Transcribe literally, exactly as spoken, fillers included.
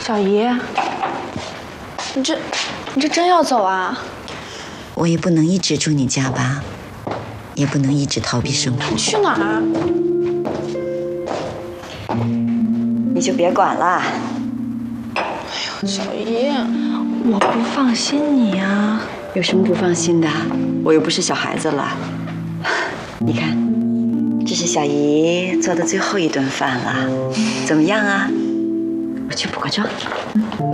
小姨，你这，你这真要走啊？ 我也不能一直住你家吧，也不能一直逃避生活。 你去哪儿啊？ 你就别管了。 哎呦，小姨，我不放心你啊。 有什么不放心的？我又不是小孩子了。你看，这是小姨做的最后一顿饭了，怎么样啊？我去补个妆。